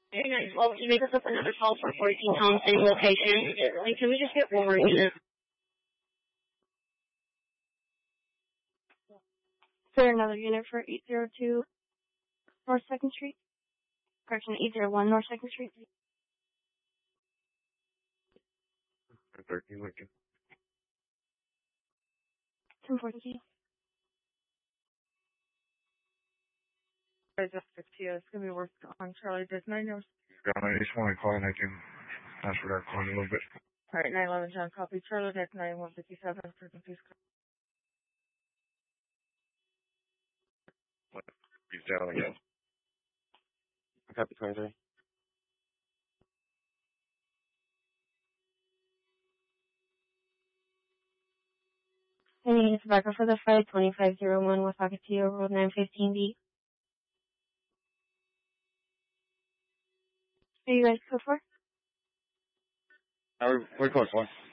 Very nice. Well, can you make us up another call for 14 Tom, same location? Like, can we just get one more unit? Is there another unit for 802 North 2nd Street? Correction, 801 North 2nd Street? 13 Lincoln. 1040. I just 50. It's going to be worth on Charlie. Does 9 hours. I just want to call and I can ask for that call in a little bit. All right, 911 John, copy. Charlie, that's 9157. Please call. He's down again. Copy 23. I need a tobacco for the flight 2501 West Ocotillo Road 915B. Are you guys code for? We're code 4.